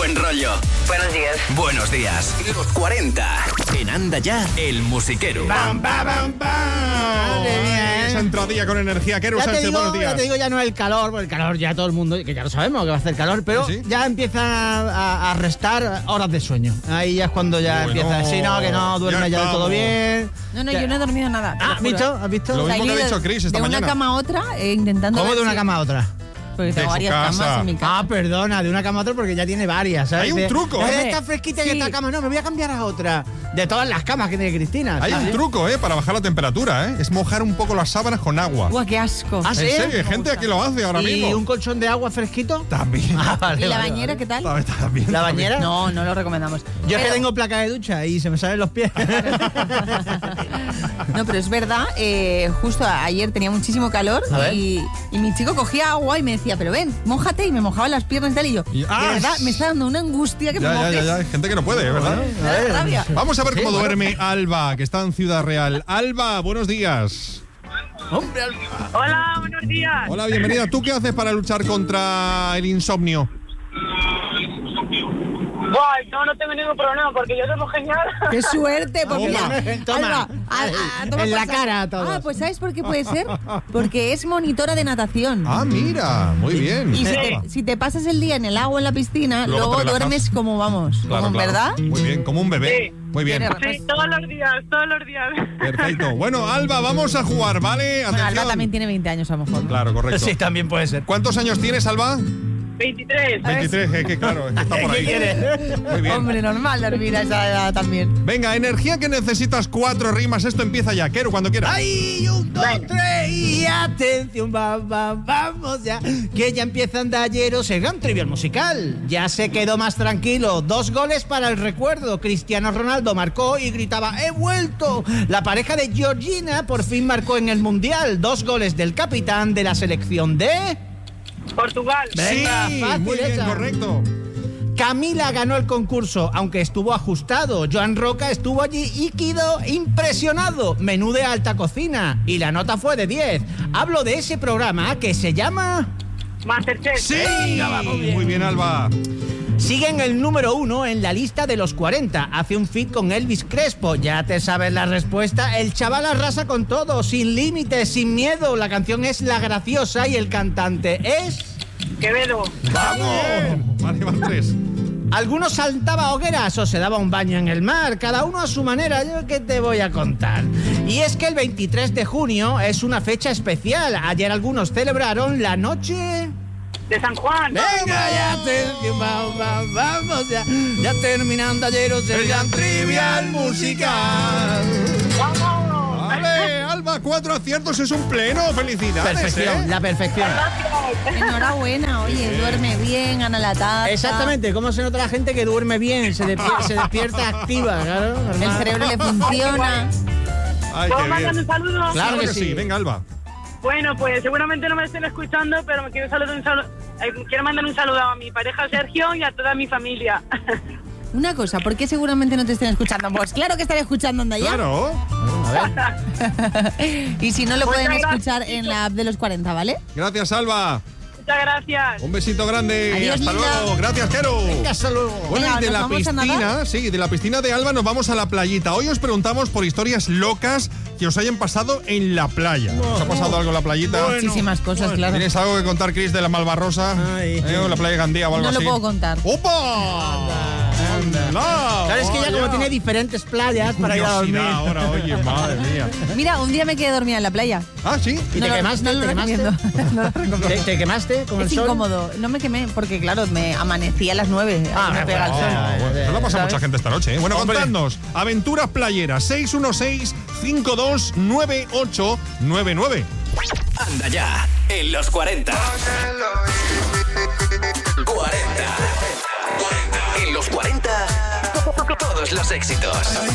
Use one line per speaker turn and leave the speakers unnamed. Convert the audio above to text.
buen rollo.
Buenos días.
Buenos días. Los 40. En Anda Ya, el musiquero.
¡Bam, bam, bam, bam! Madre mía,
Esa entradilla con energía. Keru
Ya te
Sánchez,
digo,
buenos días.
ya te digo, ya no es el calor, porque el calor ya todo el mundo, que ya lo sabemos que va a hacer calor, pero
¿Ah, sí?
ya empieza a restar horas de sueño. Ahí ya es cuando ya
Bueno,
empieza, si no, que no duerme ya del todo
estamos.
bien.
No, yo no he dormido nada. te lo
¿Has
juro.
visto? ¿Has visto?
Lo mismo que ha
Salí
dicho Chris esta
de
mañana.
una cama a otra intentando.
¿Cómo
ver
de una
si-
cama a otra?
Porque
De
tengo
su
varias
casa.
camas en mi casa.
Ah, perdona, de una cama a otra porque ya tiene varias, ¿sabes?
Hay un truco, ¿eh?
"Ay, está fresquita y
Sí.
esta cama, no, me voy a cambiar a otra. De todas las camas que tiene Cristina.
Hay
¿sabes?
un truco, para bajar la temperatura, Es mojar un poco las sábanas con agua.
Uah, qué asco.
¿Ah,
En
sí?
serio, hay gente que lo hace ahora
¿Y
mismo.
un colchón de agua fresquito?
También.
Ah, vale,
¿Y la
vale,
bañera
vale.
qué tal?
También.
¿La bañera?
No, no lo recomendamos.
Yo es que
Pero-
tengo placa de ducha y se me salen los pies.
No, pero es verdad, justo ayer tenía muchísimo calor
A ver.
y mi chico cogía agua y me decía, pero ven, mójate, y me mojaba las piernas y tal, y yo,
Y-
de
¡ah!
verdad, me está dando una angustia que me
Ya,
mojes.
Hay gente que no puede, ¿verdad?
Me da rabia.
Vamos a ver cómo
Sí, bueno.
duerme Alba, que está en Ciudad Real. Alba, buenos días.
Hombre,
Hola, buenos días.
Hola, bienvenida. ¿Tú qué haces para luchar contra el insomnio?
Buah, no tengo ningún problema porque yo duermo genial.
¡Qué suerte! Pues
Toma.
mira,
Toma.
toma
En la
por saco.
cara a todos.
Ah, pues ¿sabes por qué puede ser? Porque es monitora de natación.
Ah, mira, muy bien.
Y
Alba.
si te pasas el día en el agua en la piscina,
Luego
luego
te relajas.
duermes como vamos,
Claro,
como,
claro.
¿verdad?
Muy bien, como un bebé.
Sí.
Muy bien.
Tiene-
Sí, todos los días.
Perfecto. Bueno, Alba, vamos a jugar, ¿vale?
Bueno, Alba
Atención.
también tiene 20 años a lo mejor.
Claro, correcto.
sí, también puede ser.
¿Cuántos años tienes, Alba?
23.
23, que claro, es que está por ahí. Muy bien.
Hombre, normal dormir a esa edad también.
Venga, energía que necesitas 4 rimas. Esto empieza ya. Keru, cuando quieras.
¡Ay! 1, 2, 3 y atención, vamos ya. Que ya empieza Andalleros el gran trivial musical. Ya se quedó más tranquilo. 2 goles para el recuerdo. Cristiano Ronaldo marcó y gritaba ¡he vuelto! La pareja de Georgina por fin marcó en el Mundial. 2 goles del capitán de la selección de...
Portugal.
Venga,
sí,
fácil
muy bien,
esa.
correcto.
Camila ganó el concurso, aunque estuvo ajustado. Joan Roca estuvo allí y quedó impresionado. Menú de alta cocina. Y la nota fue de 10. Hablo de ese programa que se llama...
Masterchef.
Sí,
Venga, vamos bien.
muy bien, Alba.
Sigue en el número 1 en la lista de los 40. Hace un feat con Elvis Crespo. Ya te sabes la respuesta. El chaval arrasa con todo, sin límites, sin miedo. La canción es La Graciosa y el cantante es...
Quevedo.
¡Vamos! Vale, van 3.
Algunos saltaba hogueras o se daba un baño en el mar, cada uno a su manera. Yo qué te voy a contar. Y es que el 23 de junio es una fecha especial. Ayer algunos celebraron la noche...
De San Juan.
Venga, vamos ya. Ya terminando ayeros el gran trivial musical.
¡Vamos!
Vale, Alba, 4 aciertos es un pleno. Felicidades.
Perfección, la perfección.
Enhorabuena, oye, duerme bien, gana la taza.
Exactamente, ¿cómo se nota la gente que duerme bien? Se despierta activa, claro.
El
normal.
cerebro le funciona.
Ay,
¿Puedo
qué
mandar un
bien.
saludo?
Claro que
que
sí.
sí. Venga, Alba.
Bueno, pues seguramente no me estén escuchando, pero me quiero mandar un saludo a mi pareja Sergio y a toda mi familia.
Una cosa, ¿por qué seguramente no te estén escuchando? Pues claro que estaré escuchando Anda Ya.
Claro.
Y si no, lo
Muchas
pueden
gracias.
escuchar en la app de los 40, ¿vale?
Gracias, Alba.
Muchas gracias.
Un besito grande.
Adiós,
Hasta
linda.
luego. Gracias, Keru.
Venga, hasta luego.
Bueno,
Venga,
y de
¿nos
la
vamos a nadar?
piscina, sí, de la piscina de Alba nos vamos a la playita. Hoy os preguntamos por historias locas que os hayan pasado en la playa. ¿Os ha pasado algo en la playita?
Muchísimas cosas, claro.
¿Tienes algo que contar, Chris, de la Malvarrosa?
Ay.
O la playa de Gandía o algo
No
así?
lo puedo contar.
¡Opa! Anda.
Claro, es que ya
Vaya.
como tiene diferentes playas para ir a dormir.
Curiosidad ahora, oye, madre mía.
Mira, un día me quedé dormida en la playa.
Ah, sí.
¿Y te
No lo-
quemaste?
no lo
¿Te quemaste?
recomiendo. No lo recomiendo.
¿Te quemaste con el
Es
sol?
incómodo. No me quemé porque, claro, me amanecí a las 9.
Ah,
me pega el sol.
Bueno, se lo ha pasado
¿Sabes?
mucha gente esta noche, ¿eh? Bueno,
Hombre.
contadnos. Aventuras playeras 616-529899.
Anda Ya, en los 40. 40. En los 40, todos los éxitos.